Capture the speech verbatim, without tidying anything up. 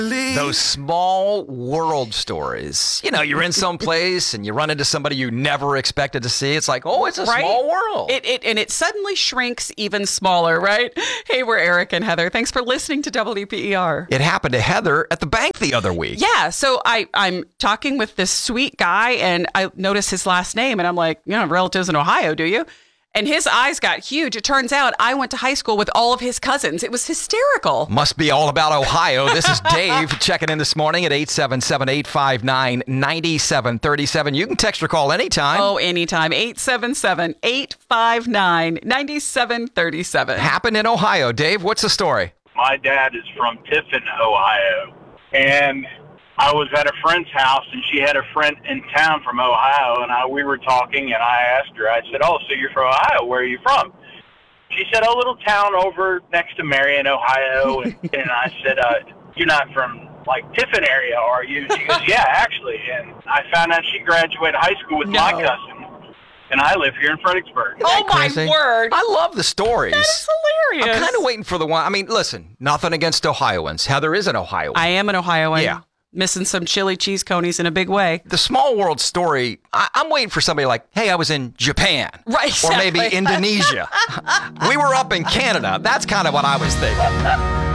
Those small world stories. You know, you're in some place and you run into somebody you never expected to see. It's like, oh, it's a right? small world. It, it And it suddenly shrinks even smaller, right? Hey, we're Eric and Heather. Thanks for listening to W P E R. It happened to Heather at the bank the other week. Yeah, so I, I'm talking with this sweet guy, and I notice his last name, and I'm like, you know, relatives in Ohio, do you? And his eyes got huge. It turns out I went to high school with all of his cousins. It was hysterical. Must be all about Ohio. This is Dave checking in this morning at eight seven seven, eight five nine, nine seven three seven. You can text or call anytime. Oh, anytime. eight seven seven, eight five nine, nine seven three seven. Happened in Ohio. Dave, what's the story? My dad is from Tiffin, Ohio, and I was at a friend's house, and she had a friend in town from Ohio, and I, we were talking, and I asked her, I said, oh, so you're from Ohio. Where are you from? She said, a little town over next to Marion, Ohio. And, and I said, uh, you're not from, like, Tiffin area, are you? She goes, yeah, actually. And I found out she graduated high school with No. my cousin, and I live here in Fredericksburg. Oh, my Crazy. word. I love the stories. That's hilarious. I'm kind of waiting for the one. I mean, listen, nothing against Ohioans. Heather is an Ohioan. I am an Ohioan. Yeah. Missing some chili cheese conies in a big way. The small world story, I, I'm waiting for somebody like, hey, I was in Japan. Right, Or maybe exactly. Indonesia. We were up in Canada. That's kind of what I was thinking.